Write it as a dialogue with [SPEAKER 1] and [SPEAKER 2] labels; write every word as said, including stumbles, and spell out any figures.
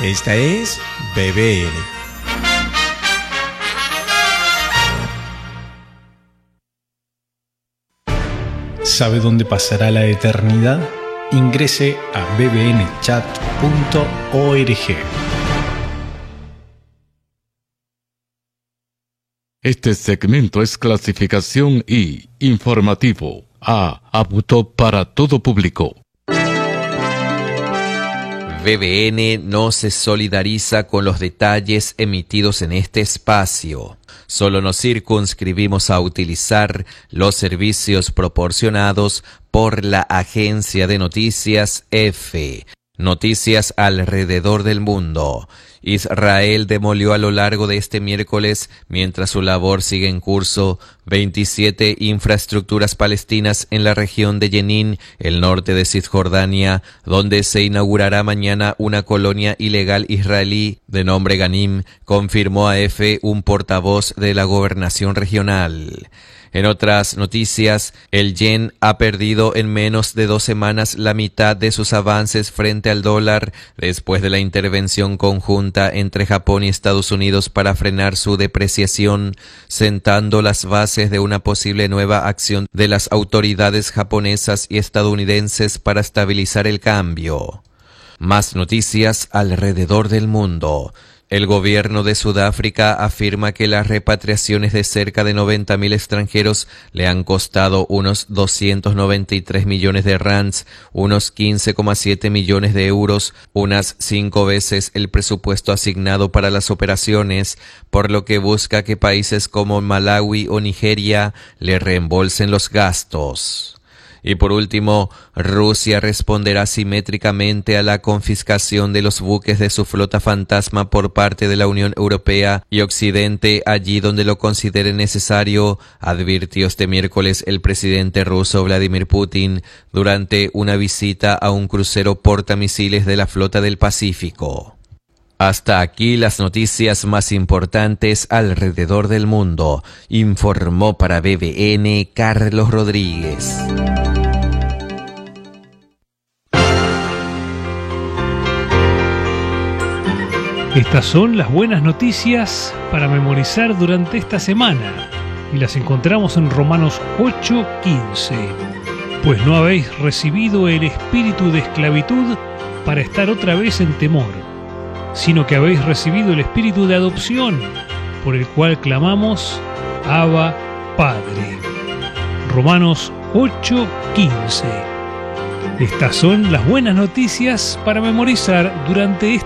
[SPEAKER 1] Esta es B B N. ¿Sabe dónde pasará la eternidad? Ingrese a b b n chat punto org.
[SPEAKER 2] Este segmento es clasificación I, informativo, A, apto para todo público.
[SPEAKER 3] B B N no se solidariza con los detalles emitidos en este espacio. Solo nos circunscribimos a utilizar los servicios proporcionados por la agencia de noticias EFE. Noticias alrededor del mundo. Israel demolió a lo largo de este miércoles, mientras su labor sigue en curso, veintisiete infraestructuras palestinas en la región de Jenin, el norte de Cisjordania, donde se inaugurará mañana una colonia ilegal israelí de nombre Ganim, confirmó a EFE un portavoz de la gobernación regional. En otras noticias, el yen ha perdido en menos de dos semanas la mitad de sus avances frente al dólar después de la intervención conjunta entre Japón y Estados Unidos para frenar su depreciación, sentando las bases de una posible nueva acción de las autoridades japonesas y estadounidenses para estabilizar el cambio. Más noticias alrededor del mundo. El gobierno de Sudáfrica afirma que las repatriaciones de cerca de noventa mil extranjeros le han costado unos doscientos noventa y tres millones de rands, unos quince coma siete millones de euros, unas cinco veces el presupuesto asignado para las operaciones, por lo que busca que países como Malawi o Nigeria le reembolsen los gastos. Y por último, Rusia responderá simétricamente a la confiscación de los buques de su flota fantasma por parte de la Unión Europea y Occidente allí donde lo considere necesario, advirtió este miércoles el presidente ruso Vladimir Putin durante una visita a un crucero portamisiles de la flota del Pacífico. Hasta aquí las noticias más importantes alrededor del mundo, informó para B B N Carlos Rodríguez.
[SPEAKER 4] Estas son las buenas noticias para memorizar durante esta semana y las encontramos en Romanos ocho quince. Pues no habéis recibido el espíritu de esclavitud para estar otra vez en temor, sino que habéis recibido el espíritu de adopción, por el cual clamamos, Abba, Padre. Romanos ocho quince. Estas son las buenas noticias para memorizar durante esta